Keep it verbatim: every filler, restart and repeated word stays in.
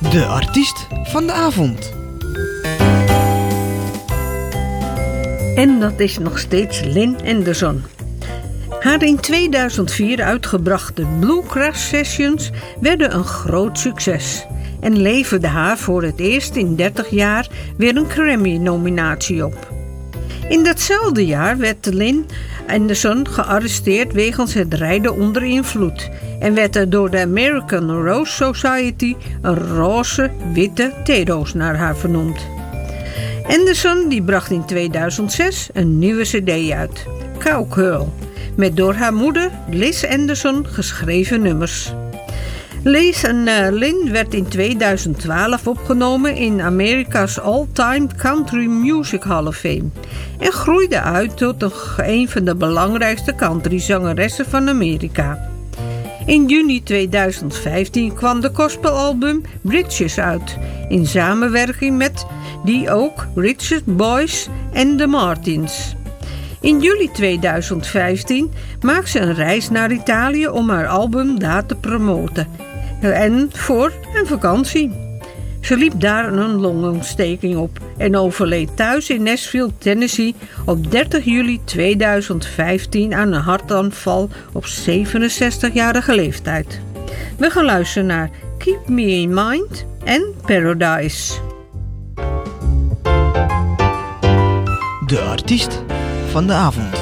De artiest van de avond. En dat is nog steeds Lynn Anderson. Haar in tweeduizend vier uitgebrachte Bluegrass Sessions werden een groot succes en leverden haar voor het eerst in dertig jaar weer een Grammy-nominatie op. In datzelfde jaar werd Lynn Anderson gearresteerd wegens het rijden onder invloed en werd er door de American Rose Society een roze witte theedoos naar haar vernoemd. Anderson die bracht in tweeduizend zes een nieuwe cd uit, Cowgirl, met door haar moeder Liz Anderson geschreven nummers. Liz en uh, Lynn werd in tweeduizend twaalf opgenomen in Amerika's All-Time Country Music Hall of Fame en groeide uit tot een, een van de belangrijkste countryzangeressen van Amerika. In juni tweeduizend vijftien kwam de gospelalbum Bridges uit, in samenwerking met die ook Richard Boyce en de Martins. In juli tweeduizend vijftien maakte ze een reis naar Italië om haar album daar te promoten en voor een vakantie. Ze liep daar een longontsteking op en overleed thuis in Nashville, Tennessee op dertig juli tweeduizend vijftien aan een hartaanval op zevenenzestigjarige leeftijd. We gaan luisteren naar Keep Me in Mind en Paradise. De artiest van de avond.